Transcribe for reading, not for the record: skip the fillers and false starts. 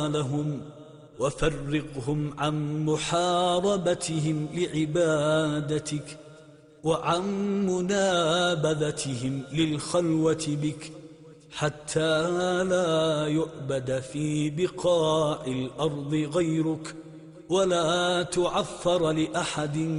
لهم وفرقهم عن محاربتهم لعبادتك وعن منابذتهم للخلوة بك، حتى لا يعبد في بقاع الأرض غيرك ولا تعفر لأحد